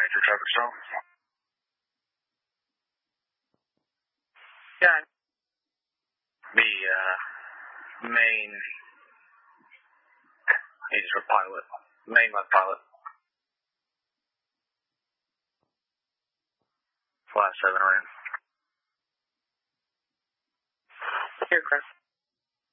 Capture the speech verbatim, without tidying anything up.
major traffic stop. Yeah. The uh, main, he's for pilot, main left pilot. Flash seven ring. Here, Chris.